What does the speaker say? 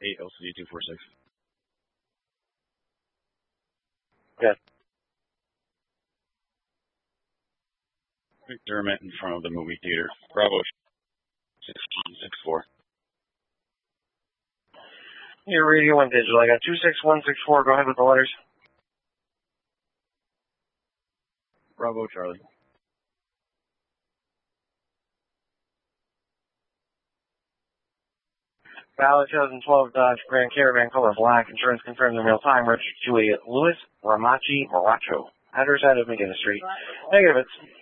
8 LCD 246. Good. McDermott in front of the movie theater. Bravo 6164. Your radio went digital. I got 26164. Go ahead with the letters. Bravo Charlie. Ballot 2012 Dodge Grand Caravan, color black. Insurance confirmed in real time. Registered to a Louis Ramachi Moracho. Address out of McGinnis Street. Negative. It's